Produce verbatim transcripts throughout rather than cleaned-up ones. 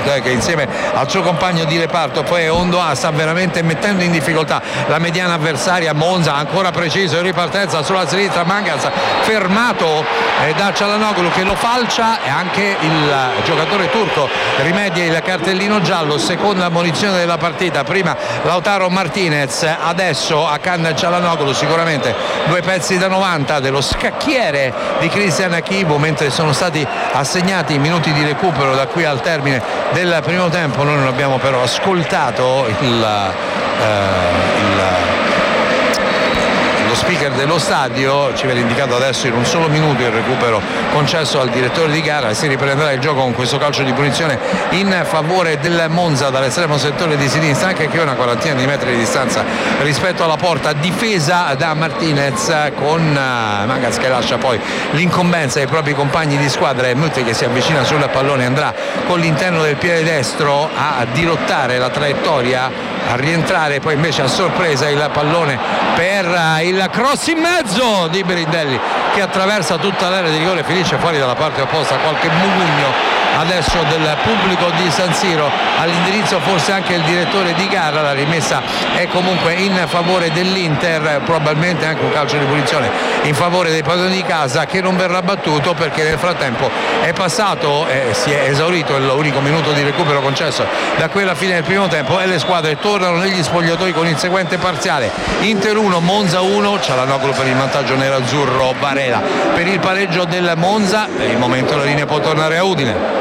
eh, che insieme al suo compagno di reparto poi Ondoa sta veramente mettendo in difficoltà la mediana avversaria. Monza ancora preciso in ripartenza sulla sinistra, Mangas fermato eh, da Çalhanoğlu che lo falcia, e anche il giocatore turco rimedia il cartellino giallo, seconda ammonizione della partita. Prima Lautaro Martinez, adesso Hakan Çalhanoğlu. Sicuramente due pezzi da novanta dello scacchiere di Christian Chivu, mentre sono stati assegnati i minuti di recupero da qui al termine del primo tempo. Noi non abbiamo però ascoltato il, eh, il lo speaker dello stadio. Ci viene indicato adesso in un solo minuto il recupero concesso al direttore di gara, e si riprenderà il gioco con questo calcio di punizione in favore del Monza dall'estremo settore di sinistra, anche qui una quarantina di metri di distanza rispetto alla porta, difesa da Martinez con Mangas che lascia poi l'incombenza ai propri compagni di squadra, e Mutti che si avvicina sul pallone andrà con l'interno del piede destro a dirottare la traiettoria, a rientrare poi invece a sorpresa il pallone per il cross in mezzo di Berindelli, che attraversa tutta l'area di rigore, finisce fuori dalla parte opposta. Qualche mugugno adesso del pubblico di San Siro, all'indirizzo forse anche il direttore di gara. La rimessa è comunque in favore dell'Inter, probabilmente anche un calcio di punizione in favore dei padroni di casa, che non verrà battuto perché nel frattempo è passato e eh, si è esaurito l'unico minuto di recupero concesso da quella fine del primo tempo, e le squadre tornano negli spogliatoi con il seguente parziale: Inter uno, Monza uno. Çalhanoğlu per il vantaggio nerazzurro, Varela per il pareggio del Monza. Per il momento la linea può tornare a Udine.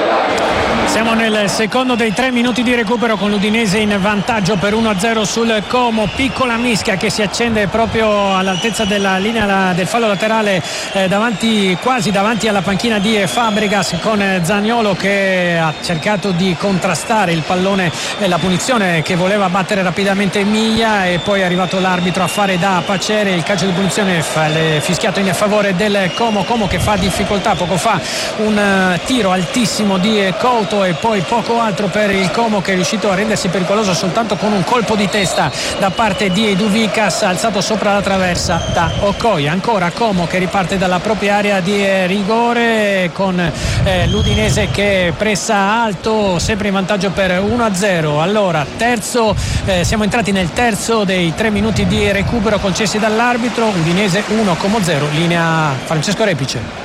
Siamo nel secondo dei tre minuti di recupero, con l'Udinese in vantaggio per uno a zero sul Como. Piccola mischia che si accende proprio all'altezza della linea del fallo laterale, eh, davanti, quasi davanti alla panchina di Fabregas, con Zaniolo che ha cercato di contrastare il pallone e la punizione che voleva battere rapidamente Miglia, e poi è arrivato l'arbitro a fare da Pacere. Il calcio di punizione fischiato in favore del Como. Como che fa difficoltà, poco fa un uh, tiro altissimo di Couto, e poi poco altro per il Como, che è riuscito a rendersi pericoloso soltanto con un colpo di testa da parte di Douvikas, alzato sopra la traversa da Okoye. Ancora Como che riparte dalla propria area di rigore, con eh, l'Udinese che pressa alto, sempre in vantaggio per uno a zero. Allora terzo, eh, siamo entrati nel terzo dei tre minuti di recupero concessi dall'arbitro. Udinese uno, Como zero. Linea Francesco Repice.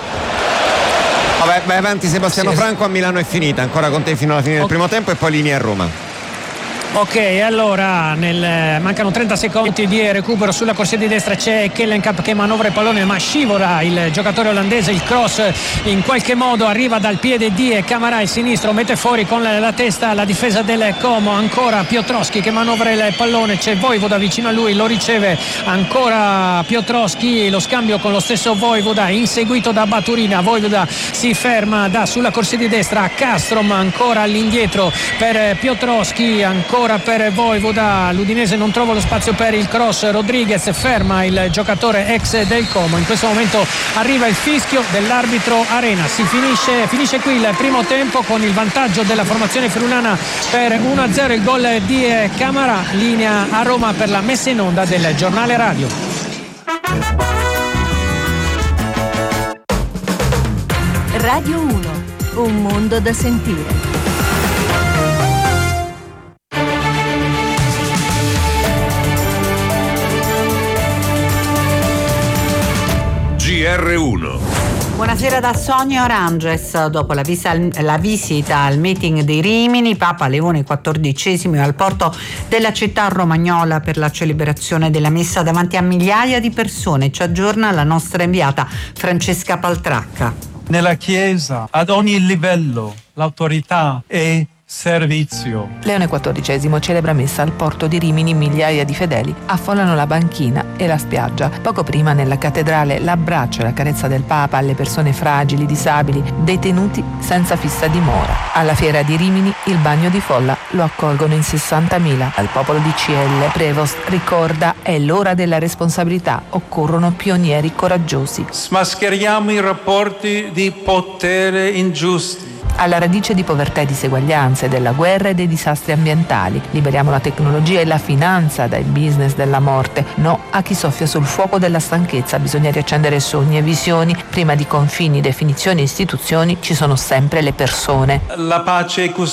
Vabbè, vai avanti Sebastiano sì, Franco. A Milano è finita, ancora con te fino alla fine del okay. primo tempo, e poi linea a Roma. Ok, allora nel, mancano trenta secondi di recupero. Sulla corsia di destra c'è Kellenkamp che manovra il pallone, ma scivola il giocatore olandese. Il cross in qualche modo arriva dal piede di Camara, il sinistro mette fuori con la, la testa la difesa del Como. Ancora Piotrowski che manovra il pallone, c'è Vojvoda vicino a lui, lo riceve ancora Piotrowski, lo scambio con lo stesso Vojvoda inseguito da Baturina. Vojvoda si ferma, dà sulla corsia di destra a Castrom, ancora all'indietro per Piotrowski, ancora per Vojvoda. L'Udinese non trova lo spazio per il cross, Rodriguez ferma il giocatore ex del Como. In questo momento arriva il fischio dell'arbitro Arena. Si finisce, finisce qui il primo tempo con il vantaggio della formazione friulana per uno a zero. Il gol di Camara. Linea a Roma per la messa in onda del giornale radio. Radio uno, un mondo da sentire. G R uno. Buonasera da Sonia Oranges. Dopo la, visa, la visita al meeting di Rimini, Papa Leone quattordicesimo è al porto della città romagnola per la celebrazione della messa davanti a migliaia di persone. Ci aggiorna la nostra inviata Francesca Paltracca. Nella Chiesa, ad ogni livello, l'autorità è servizio. Leone quattordicesimo celebra messa al porto di Rimini. Migliaia di fedeli affollano la banchina e la spiaggia. Poco prima nella cattedrale l'abbraccio e la carezza del Papa alle persone fragili, disabili, detenuti senza fissa dimora. Alla fiera di Rimini il bagno di folla lo accolgono in sessantamila. Al popolo di C L Prevost ricorda: è l'ora della responsabilità, occorrono pionieri coraggiosi. Smascheriamo i rapporti di potere ingiusti. Alla radice di povertà e diseguaglianze, della guerra e dei disastri ambientali. Liberiamo la tecnologia e la finanza dai business della morte. No a chi soffia sul fuoco della stanchezza. Bisogna riaccendere sogni e visioni. Prima di confini, definizioni e istituzioni ci sono sempre le persone. La pace è custodita